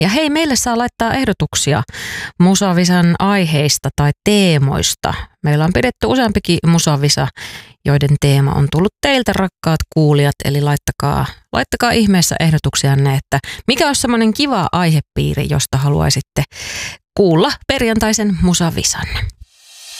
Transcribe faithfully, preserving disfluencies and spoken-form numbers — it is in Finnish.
Ja hei, meille saa laittaa ehdotuksia Musavisan aiheista tai teemoista. Meillä on pidetty useampikin Musavisa, joiden teema on tullut teiltä, rakkaat kuulijat. Eli laittakaa, laittakaa ihmeessä ehdotuksianne, että mikä olisi semmoinen kiva aihepiiri, josta haluaisitte kuulla perjantaisen Musavisan.